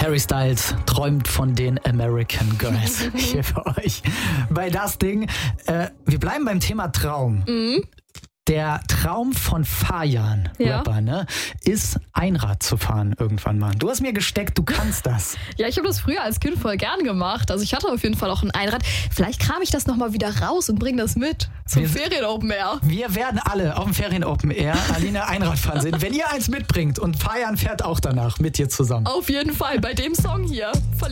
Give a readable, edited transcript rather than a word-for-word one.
Harry Styles träumt von den American Girls. Hier für euch bei Das Ding. Wir bleiben beim Thema Traum. Der Traum von Fajan, Rapper, ne, ist Einrad zu fahren irgendwann mal. Du hast mir gesteckt, du kannst das. Ja, ich habe das früher als Kind voll gern gemacht. Also ich hatte auf jeden Fall auch ein Einrad. Vielleicht kram ich das nochmal wieder raus und bringe das mit zum Ferien-Open Air. Wir werden alle auf dem Ferien-Open Air Alina Einrad fahren sehen, wenn ihr eins mitbringt. Und Fajan fährt auch danach mit dir zusammen. Auf jeden Fall, bei dem Song hier.